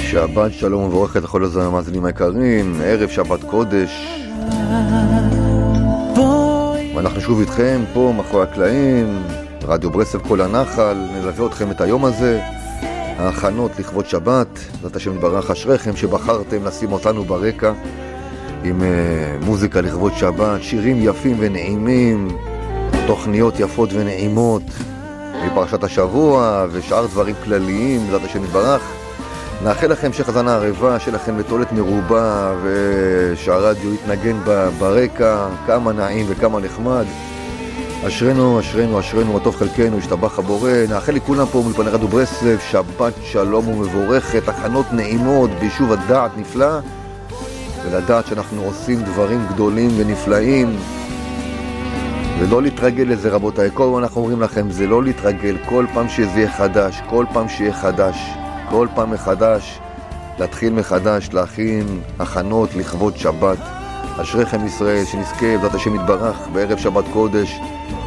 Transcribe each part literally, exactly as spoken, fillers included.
שבת שלום וברכת לכל המאזינים היקרים, ערב שבת קודש, ואנחנו שוב איתכם פה מאחורי הקלעים, רדיו ברסלב כל הנחל. נלווה אתכם את היום הזה, ההכנות לכבוד שבת. זאת השם יתברך, אשריכם שבחרתם לשים אותנו ברקע עם uh, מוזיקה לכבוד שבת, שירים יפים ונעימים, תוכניות יפות ונעימות מפרשת השבוע ושאר דברים כלליים. זאת השם יתברך, נאחל לכם שחזנה ערבה שלכם לתולת מרובה, ושהרדיו יתנגן ברקע, כמה נעים וכמה נחמד. אשרנו, אשרנו, אשרנו, מה טוב חלקנו, השתבח הבורא. נאחל לכולם פה מולפני רדיו ברסלב שבת שלום ומבורכת, הכנות נעימות, ביישוב הדעת נפלא, ולדעת שאנחנו עושים דברים גדולים ונפלאים, ולא להתרגל לזה רבותיי. כל פעם אנחנו אומרים לכם, זה לא להתרגל, כל פעם שזה יהיה חדש, כל פעם שיהיה חדש, כל פעם מחדש, להתחיל מחדש, להכין הכנות לכבוד שבת. אשריכם ישראל, שנזכה בעזרת השם יתברך בערב שבת קודש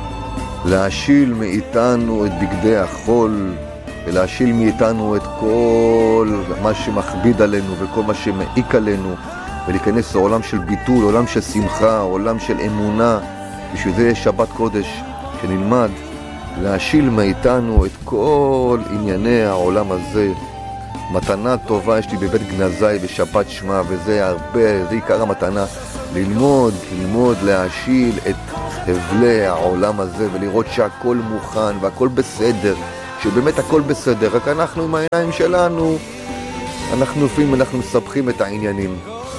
להשיל מאיתנו את בגדי החול, ולהשיל מאיתנו את כל מה שמכביד עלינו וכל מה שמעיק עלינו, ולהיכנס לעולם של ביטול, עולם של שמחה, עולם של אמונה. בשביל זה יש שבת קודש, שנלמד להשיל מאיתנו את כל ענייני העולם הזה. מתנה טובה יש לי בבית גנזי בשבת שמה, וזה הרבה, זה עיקר המתנה, ללמוד, ללמוד להשיל את הבלי העולם הזה, ולראות שהכל מוכן והכל בסדר, שבאמת הכל בסדר, רק אנחנו עם העיניים שלנו, אנחנו לפעמים אנחנו מסבכים את העניינים.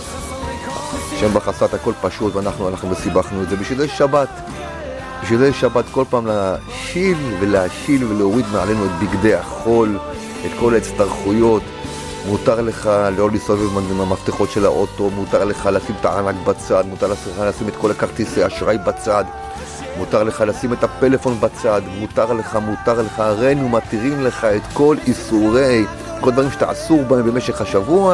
שם בחסת הכל פשוט, ואנחנו אנחנו מסיבכנו את זה. בשביל זה שבת, בשביל זה שבת, כל פעם להשיל ולהשיל ולהוריד מעלינו את בגדי החול, את כל ההצטרכויות. מותר לך לא לסובב עם המפתחות של האוטו, מותר לך לשים את הענק בצד, מותר לך לשים את כל הכרטיסי אשראי בצד, מותר לך לשים את הפלאפון בצד, מותר לך, מותר לך, הרינו מתירים לך את כל איסורי, כל דברים שאתה אסור בהם במשך השבוע,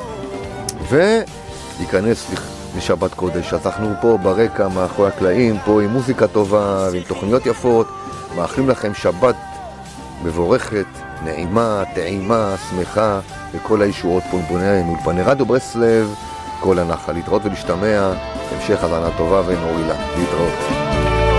ולהיכנס לשבת קודש. אז אנחנו פה ברקע מאחורי הקלעים, פה עם מוזיקה טובה ועם תוכניות יפות, מאחלים לכם שבת מבורכת, נעימה, טעימה, שמחה, וכל הישועות פה מולפני רדיו ברסלב כל הנחל. להתראות ולהשתמע, המשך האזנה טובה ונעילה. להתראות.